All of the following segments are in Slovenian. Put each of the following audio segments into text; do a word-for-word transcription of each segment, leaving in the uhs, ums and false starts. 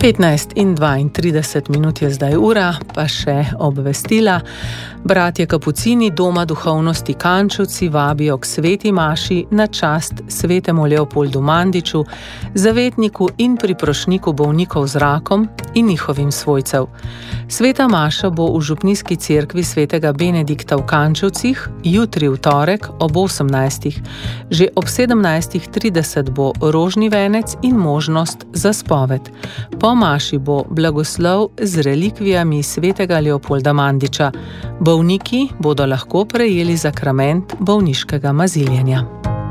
petnajst in dvaintrideset minut je zdaj ura, pa še obvestila. Bratje Kapucini Doma duhovnosti Kančevci vabijo k sveti maši na čast svetemu Leopoldu Mandiču, zavetniku in priprošniku bolnikov z rakom in njihovim svojcev. Sveta maša bo v župnijski cerkvi svetega Benedikta v Kančevcih, jutri v torek ob osemnajstih. Že ob sedemnajstih trideset bo rožni venec in možnost za spoved. Po maši bo blagoslov z relikvijami svetega Leopolda Mandiča. Bolniki bodo lahko prejeli zakrament bolniškega maziljenja.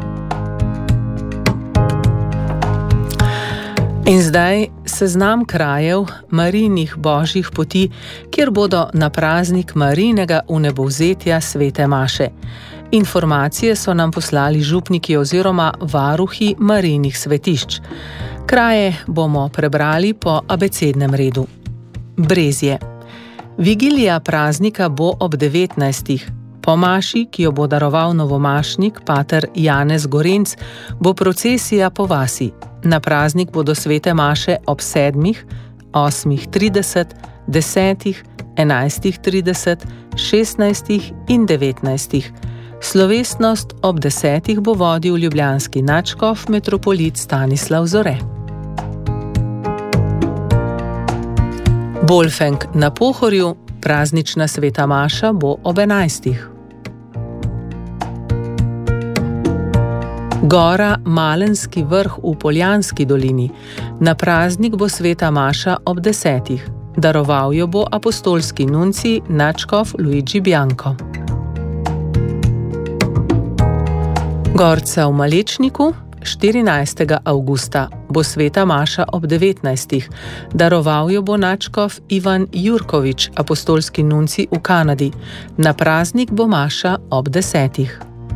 In zdaj seznam krajev Marijnih božjih poti, kjer bodo na praznik Marijinega vnebovzetja svete maše. Informacije so nam poslali župniki oziroma varuhi Marijnih svetišč. Kraje bomo prebrali po abecednem redu. Brezje. Vigilija praznika bo ob devetnajstih. Po maši, ki jo bo daroval novomašnik, pater Janez Gorenc, bo procesija po vasi. Na praznik bodo svete maše ob sedmih, osmih trideset, desetih, enajstih trideset, šestnajstih in devetnajstih. Slovesnost ob desetih bo vodil ljubljanski nadškof metropolit Stanislav Zore. Bolfenk na Pohorju, praznična sveta maša bo ob enajstih. Gora Malenski vrh v Poljanski dolini. Na praznik bo sveta maša ob desetih. Daroval jo bo apostolski nuncij nadškof Luigi Bianco. Gorca v Malečniku, štirinajstega avgusta, bo sveta maša ob devetnajstih. Daroval jo bo nadškof Ivan Jurkovič, apostolski nuncij v Kanadi. Na praznik bo maša ob desetih.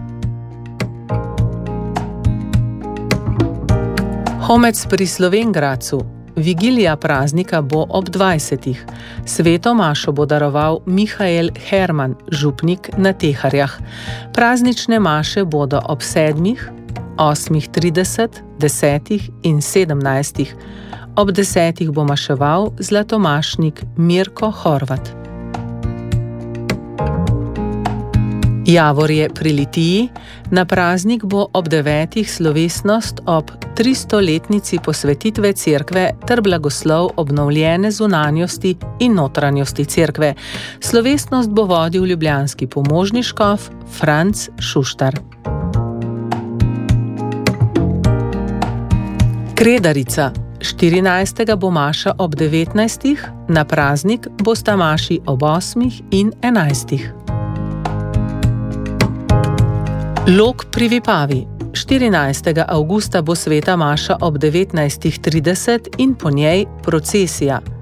Homec pri Slovenj Gradcu. Vigilija praznika bo ob dvajsetih. Sveto mašo bo daroval Mihael Herman, župnik na Teharjah. Praznične maše bodo ob sedmih, osmih trideset, desetih in sedemnajstih. Ob desetih bo maševal zlatomašnik Mirko Horvat. Javorje pri Litiji. Na praznik bo ob devetih slovesnost ob tristoletnici posvetitve cerkve ter blagoslov obnovljene zunanjosti in notranjosti cerkve. Slovesnost bo vodil ljubljanski pomožni škof Franc Šuštar. Kredarica. štirinajstega bo maša ob devetnajstih, na praznik bosta maši ob osmih in enajstih. Log pri Vipavi. štirinajstega avgusta bo sveta maša ob devetnajstih trideset in po njej procesija.